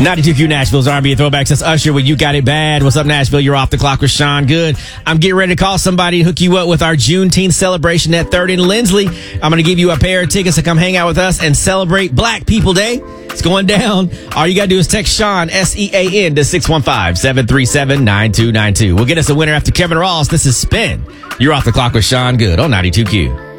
92Q Nashville's R&B Throwbacks. That's Usher with You Got It Bad. What's up, Nashville? You're off the clock with Sean Good. I'm getting ready to call somebody and hook you up with our Juneteenth celebration at 3rd and Lindsley. I'm going to give you a pair of tickets to come hang out with us and celebrate Black People Day. It's going down. All you got to do is text Sean, S-E-A-N, to 615-737-9292. We'll get us a winner after Kevin Ross. This is Spin. You're off the clock with Sean Good on 92Q.